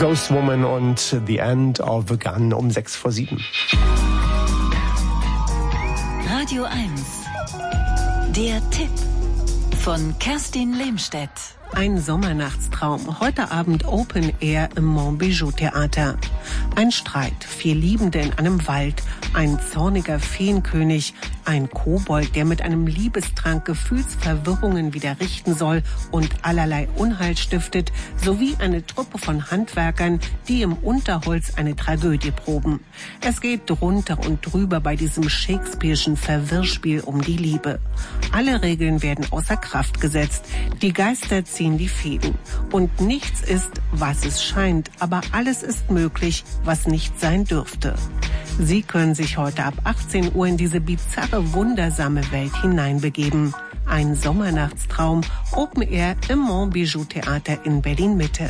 Ghost Woman und The End of the Gun um 6:07. Radio 1. Der Tipp von Kerstin Lehmstedt. Ein Sommernachtstraum. Heute Abend Open Air im Montbijou Theater. Ein Streit, 4 Liebende in einem Wald, ein zorniger Feenkönig, ein Kobold, der mit einem Liebestrank Gefühlsverwirrungen wieder richten soll und allerlei Unheil stiftet, sowie eine Truppe von Handwerkern, die im Unterholz eine Tragödie proben. Es geht drunter und drüber bei diesem Shakespeare'schen Verwirrspiel um die Liebe. Alle Regeln werden außer Kraft gesetzt. Die Geister ziehen die Fäden. Und nichts ist, was es scheint, aber alles ist möglich, was nicht sein dürfte. Sie können sich heute ab 18 Uhr in diese bizarre, wundersame Welt hineinbegeben. Ein Sommernachtstraum, Open Air im Montbijou Theater in Berlin-Mitte.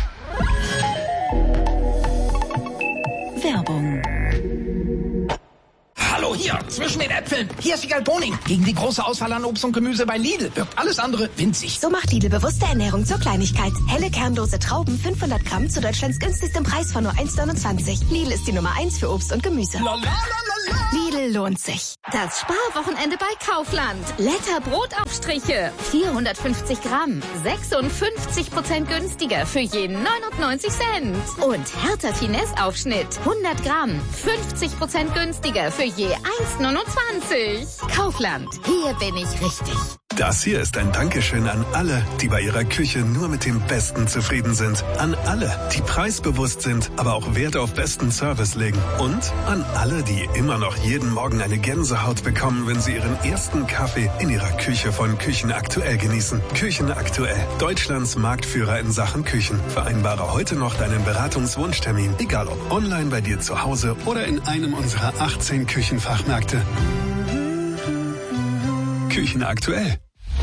Werbung. Hallo hier, zwischen den Äpfeln. Hier ist Wiegald Boning. Gegen die große Auswahl an Obst und Gemüse bei Lidl wirkt alles andere winzig. So macht Lidl bewusste Ernährung zur Kleinigkeit. Helle kernlose Trauben, 500 Gramm zu Deutschlands günstigstem Preis von nur 1,29. Lidl ist die Nummer 1 für Obst und Gemüse. Lidl lohnt sich. Das Sparwochenende bei Kaufland. Letter Brotaufstriche. 450 Gramm. 56% günstiger für je 99 Cent. Und Hertha Finesse Aufschnitt. 100 Gramm. 50% günstiger für je 1,29. Kaufland. Hier bin ich richtig. Das hier ist ein Dankeschön an alle, die bei ihrer Küche nur mit dem Besten zufrieden sind. An alle, die preisbewusst sind, aber auch Wert auf besten Service legen. Und an alle, die immer noch jeden Morgen eine Gänsehaut bekommen, wenn sie ihren ersten Kaffee in ihrer Küche von Küchen Aktuell genießen. Küchen Aktuell, Deutschlands Marktführer in Sachen Küchen. Vereinbare heute noch deinen Beratungswunschtermin, egal ob online bei dir zu Hause oder in einem unserer 18 Küchenfachmärkte. Küchen Aktuell.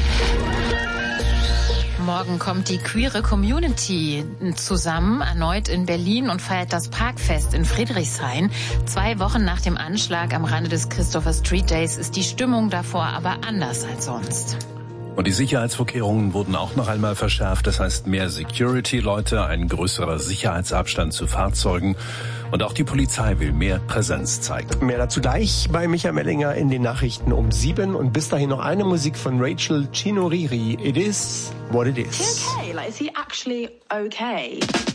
Morgen kommt die queere Community zusammen, erneut in Berlin und feiert das Parkfest in Friedrichshain. 2 Wochen nach dem Anschlag am Rande des Christopher Street Days ist die Stimmung davor aber anders als sonst. Und die Sicherheitsvorkehrungen wurden auch noch einmal verschärft. Das heißt mehr Security-Leute, ein größerer Sicherheitsabstand zu Fahrzeugen. Und auch die Polizei will mehr Präsenz zeigen. Mehr dazu gleich bei Michael Mellinger in den Nachrichten um 7. Und bis dahin noch eine Musik von Rachel Chinoriri. It is what it is. Okay, like, is he actually okay?